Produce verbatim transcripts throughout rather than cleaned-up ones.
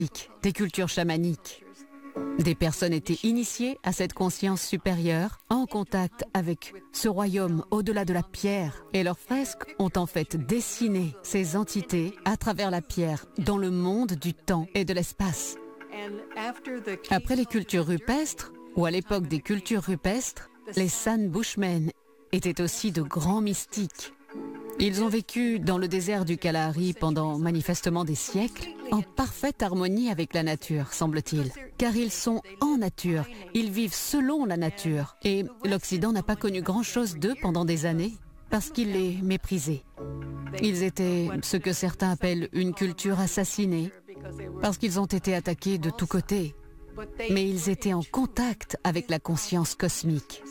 des cultures chamaniques. Des personnes étaient initiées à cette conscience supérieure, en contact avec ce royaume au-delà de la pierre. Et leurs fresques ont en fait dessiné ces entités à travers la pierre dans le monde du temps et de l'espace. Après les cultures rupestres, ou à l'époque des cultures rupestres, les San Bushmen étaient aussi de grands mystiques. Ils ont vécu dans le désert du Kalahari pendant manifestement des siècles, en parfaite harmonie avec la nature, semble-t-il. Car ils sont en nature, ils vivent selon la nature. Et l'Occident n'a pas connu grand-chose d'eux pendant des années, parce qu'il les méprisait. Ils étaient ce que certains appellent une culture assassinée, parce qu'ils ont été attaqués de tous côtés. Mais ils étaient en contact avec la conscience cosmique.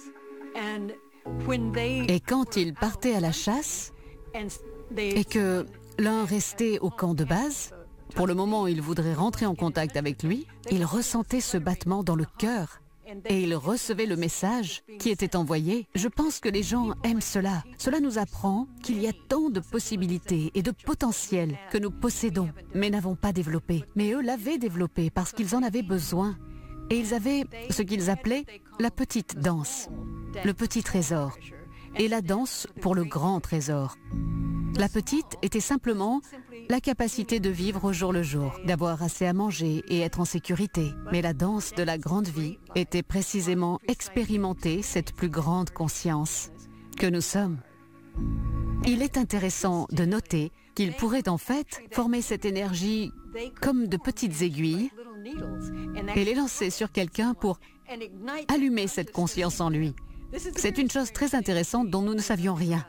Et quand ils partaient à la chasse, et que l'un restait au camp de base, pour le moment où il voudrait rentrer en contact avec lui, il ressentait ce battement dans le cœur et il recevait le message qui était envoyé. Je pense que les gens aiment cela. Cela nous apprend qu'il y a tant de possibilités et de potentiel que nous possédons, mais n'avons pas développé. Mais eux l'avaient développé parce qu'ils en avaient besoin. Et ils avaient ce qu'ils appelaient la petite danse, le petit trésor, et la danse pour le grand trésor. La petite était simplement la capacité de vivre au jour le jour, d'avoir assez à manger et être en sécurité. Mais la danse de la grande vie était précisément expérimenter cette plus grande conscience que nous sommes. Il est intéressant de noter qu'ils pourraient en fait former cette énergie comme de petites aiguilles et les lancer sur quelqu'un pour allumer cette conscience en lui. C'est une chose très intéressante dont nous ne savions rien.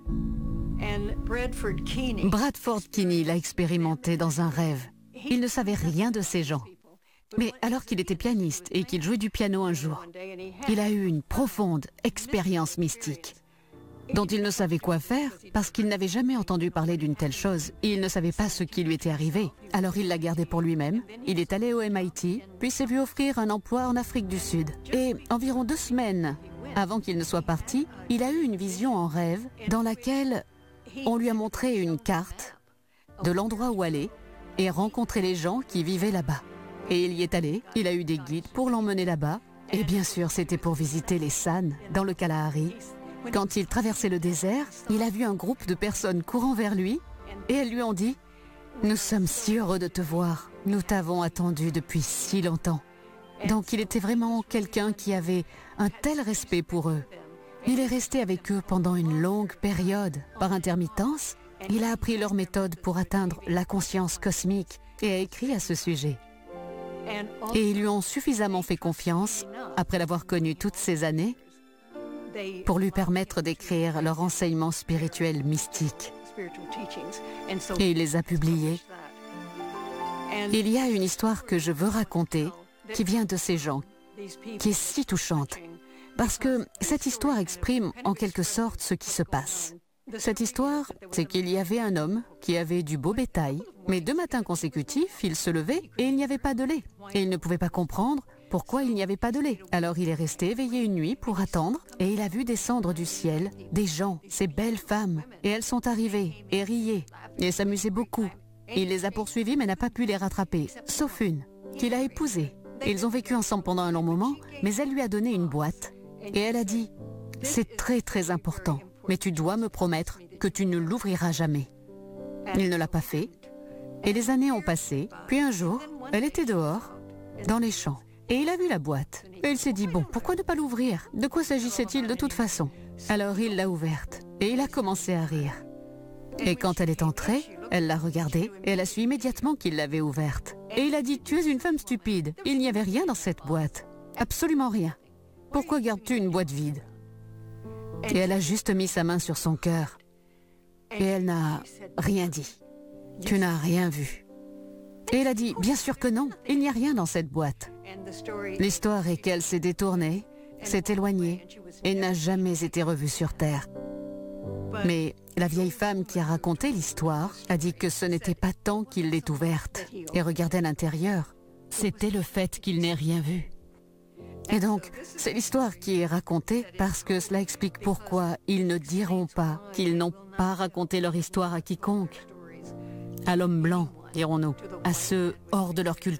Bradford Kinney l'a expérimenté dans un rêve. Il ne savait rien de ces gens. Mais alors qu'il était pianiste et qu'il jouait du piano un jour, il a eu une profonde expérience mystique dont il ne savait quoi faire parce qu'il n'avait jamais entendu parler d'une telle chose et il ne savait pas ce qui lui était arrivé. Alors il l'a gardé pour lui-même, il est allé au M I T, puis s'est vu offrir un emploi en Afrique du Sud. Et environ deux semaines avant qu'il ne soit parti, il a eu une vision en rêve dans laquelle on lui a montré une carte de l'endroit où aller et rencontrer les gens qui vivaient là-bas. Et il y est allé, il a eu des guides pour l'emmener là-bas. Et bien sûr, c'était pour visiter les San dans le Kalahari. Quand il traversait le désert, il a vu un groupe de personnes courant vers lui et elles lui ont dit « Nous sommes si heureux de te voir, nous t'avons attendu depuis si longtemps ». Donc il était vraiment quelqu'un qui avait un tel respect pour eux. Il est resté avec eux pendant une longue période. Par intermittence, il a appris leur méthode pour atteindre la conscience cosmique et a écrit à ce sujet. Et ils lui ont suffisamment fait confiance, après l'avoir connu toutes ces années, pour lui permettre d'écrire leur enseignement spirituel mystique. Et il les a publiés. Il y a une histoire que je veux raconter qui vient de ces gens, qui est si touchante, parce que cette histoire exprime en quelque sorte ce qui se passe. Cette histoire, c'est qu'il y avait un homme qui avait du beau bétail, mais deux matins consécutifs, il se levait et il n'y avait pas de lait. Et il ne pouvait pas comprendre pourquoi il n'y avait pas de lait. Alors il est resté éveillé une nuit pour attendre et il a vu descendre du ciel des gens, ces belles femmes. Et elles sont arrivées et riaient et s'amusaient beaucoup. Il les a poursuivies mais n'a pas pu les rattraper, sauf une, qu'il a épousée. Ils ont vécu ensemble pendant un long moment, mais elle lui a donné une boîte. Et elle a dit, c'est très très important, mais tu dois me promettre que tu ne l'ouvriras jamais. Il ne l'a pas fait. Et les années ont passé. Puis un jour, elle était dehors, dans les champs. Et il a vu la boîte. Et il s'est dit, bon, pourquoi ne pas l'ouvrir? De quoi s'agissait-il de toute façon? Alors il l'a ouverte. Et il a commencé à rire. Et quand elle est entrée, elle l'a regardée et elle a su immédiatement qu'il l'avait ouverte. Et il a dit, tu es une femme stupide. Il n'y avait rien dans cette boîte. Absolument rien. Pourquoi gardes-tu une boîte vide? Et elle a juste mis sa main sur son cœur. Et elle n'a rien dit. Tu n'as rien vu. Et elle a dit, bien sûr que non, il n'y a rien dans cette boîte. L'histoire est qu'elle s'est détournée, s'est éloignée et n'a jamais été revue sur terre. Mais la vieille femme qui a raconté l'histoire a dit que ce n'était pas tant qu'il l'ait ouverte et regardait à l'intérieur. C'était le fait qu'il n'ait rien vu. Et donc, c'est l'histoire qui est racontée parce que cela explique pourquoi ils ne diront pas qu'ils n'ont pas raconté leur histoire à quiconque. À l'homme blanc, dirons-nous, à ceux hors de leur culture.